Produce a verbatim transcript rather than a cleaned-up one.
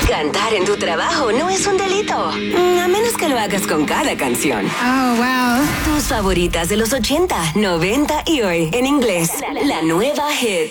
Cantar en tu trabajo no es un delito, a menos que lo hagas con cada canción. Oh, wow. Tus favoritas de los ochenta, noventa y hoy en inglés. La nueva hit.